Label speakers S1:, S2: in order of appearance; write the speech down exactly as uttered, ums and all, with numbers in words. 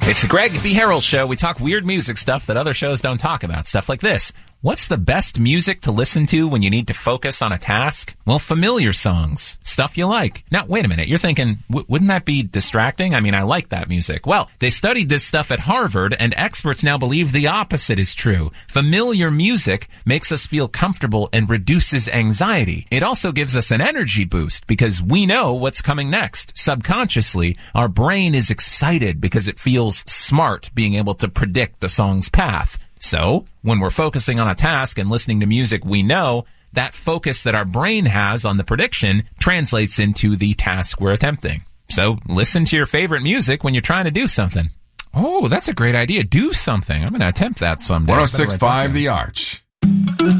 S1: It's the Greg B. Harrell Show. We talk weird music stuff that other shows don't talk about. Stuff like this. What's the best music to listen to when you need to focus on a task? Well, familiar songs. Stuff you like. Now, wait a minute. You're thinking, w- wouldn't that be distracting? I mean, I like that music. Well, they studied this stuff at Harvard, and experts now believe the opposite is true. Familiar music makes us feel comfortable and reduces anxiety. It also gives us an energy boost because we know what's coming next. Subconsciously, our brain is excited because it feels smart being able to predict the song's path. So, when we're focusing on a task and listening to music we know, that focus that our brain has on the prediction translates into the task we're attempting. So, listen to your favorite music when you're trying to do something. Oh, that's a great idea. Do something. I'm going to attempt that someday.
S2: one oh six point five The Arch.